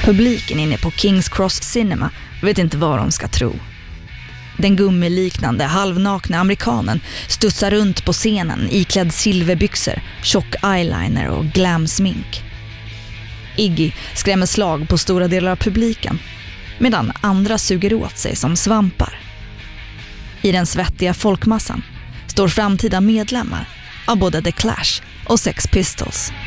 Publiken inne på Kings Cross Cinema vet inte vad de ska tro. Den gummiliknande, halvnakna amerikanen studsar runt på scenen iklädd silverbyxor, tjock eyeliner och glamsmink. Iggy skrämmer slag på stora delar av publiken, medan andra suger åt sig som svampar. I den svettiga folkmassan står framtida medlemmar av både The Clash och Sex Pistols.